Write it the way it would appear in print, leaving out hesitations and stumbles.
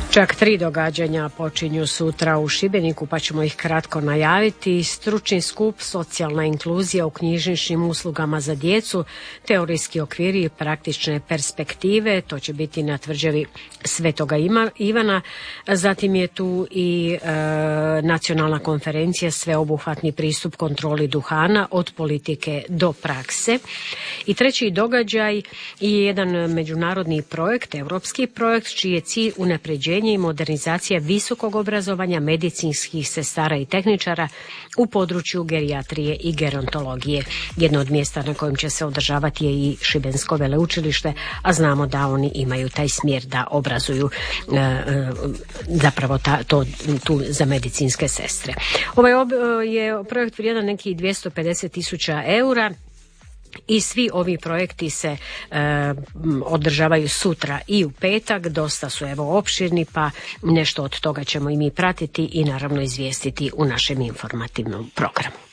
Čak 3 događanja počinju sutra u Šibeniku, pa ćemo ih kratko najaviti. Stručni skup Socijalna inkluzija u knjižničnim uslugama za djecu, teorijski okviri i praktične perspektive. To će biti na tvrđavi Svetoga Ivana. Zatim je tu i nacionalna konferencija Sveobuhvatni pristup kontroli duhana od politike do prakse. I treći događaj je jedan međunarodni projekt, europski projekt, čiji je cilj unapređenje i modernizacija visokog obrazovanja medicinskih sestara i tehničara u području gerijatrije i gerontologije. Jedno od mjesta na kojem će se održavati je i Šibensko veleučilište, a znamo da oni imaju taj smjer da obrazuju zapravo tu za medicinske sestre. Ovaj je projekt vrijedan nekih 250.000 eura. I svi ovi projekti se održavaju sutra i u petak, dosta su opširni, pa nešto od toga ćemo i mi pratiti i naravno izvijestiti u našem informativnom programu.